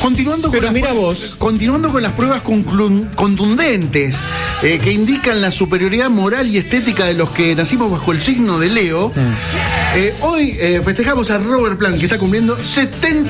Continuando con las pruebas contundentes que indican la superioridad moral y estética de los que nacimos bajo el signo de Leo, hoy festejamos a Robert Plant, que está cumpliendo 70